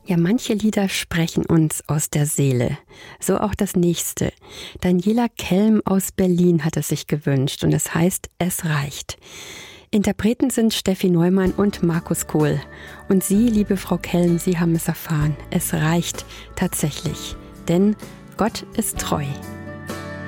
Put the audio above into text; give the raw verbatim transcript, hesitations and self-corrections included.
Ja, manche Lieder sprechen uns aus der Seele. So auch das nächste. Daniela Kelm aus Berlin hat es sich gewünscht und es heißt Es reicht. Interpreten sind Steffi Neumann und Markus Kohl. Und Sie, liebe Frau Kelm, Sie haben es erfahren. Es reicht tatsächlich. Denn Gott ist treu.